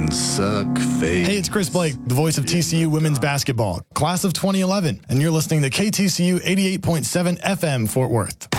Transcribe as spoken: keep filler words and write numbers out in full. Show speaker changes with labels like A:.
A: can suck face.
B: Hey, it's Chris Blake, the voice of T C U women's basketball, class of twenty eleven, and you're listening to K T C U eighty-eight point seven F M Fort Worth.